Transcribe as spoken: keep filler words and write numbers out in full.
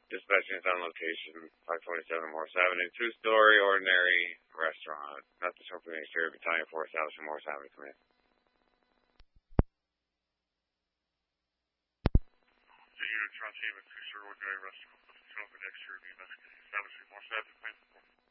Dispatching is on location, five twenty-seven Morse Avenue, two-story, ordinary restaurant. Not the from the exterior battalion four thousand Morse Avenue, come in. The unit Transit, two-story, ordinary restaurant. Nothing from the exterior, establishing Morse Avenue, come in.